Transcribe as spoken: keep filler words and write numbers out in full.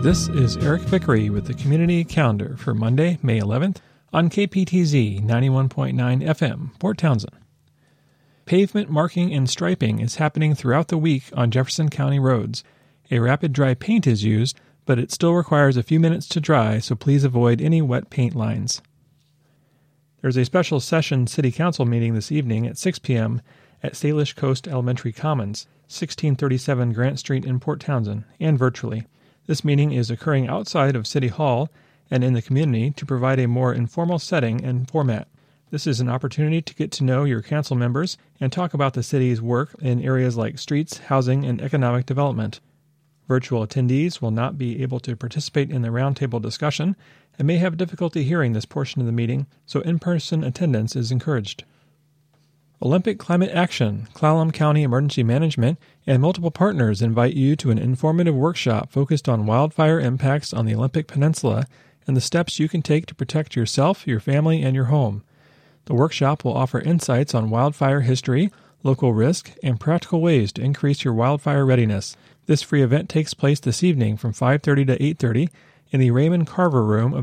This is Eric Vickery with the Community Calendar for Monday, May eleventh on K P T Z ninety-one point nine F M, Port Townsend. Pavement marking and striping is happening throughout the week on Jefferson County roads. A rapid dry paint is used, but it still requires a few minutes to dry, so please avoid any wet paint lines. There's a special session City Council meeting this evening at six p.m. at Salish Coast Elementary Commons, sixteen thirty-seven Grant Street in Port Townsend, and virtually. This meeting is occurring outside of City Hall and in the community to provide a more informal setting and format. This is an opportunity to get to know your council members and talk about the city's work in areas like streets, housing, and economic development. Virtual attendees will not be able to participate in the roundtable discussion and may have difficulty hearing this portion of the meeting, so in-person attendance is encouraged. Olympic Climate Action, Clallam County Emergency Management, and multiple partners invite you to an informative workshop focused on wildfire impacts on the Olympic Peninsula and the steps you can take to protect yourself, your family, and your home. The workshop will offer insights on wildfire history, local risk, and practical ways to increase your wildfire readiness. This free event takes place this evening from five thirty to eight thirty in the Raymond Carver Room of